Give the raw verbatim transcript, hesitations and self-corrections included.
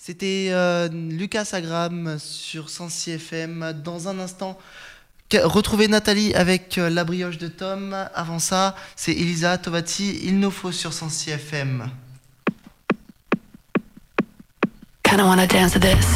C'était euh, Lucas Agram sur cent six F M. Dans un instant, que- retrouvez Nathalie avec euh, La Brioche de Tom. Avant ça, c'est Elisa Tovati. Il nous faut sur cent six F M. Kinda wanna dance to this.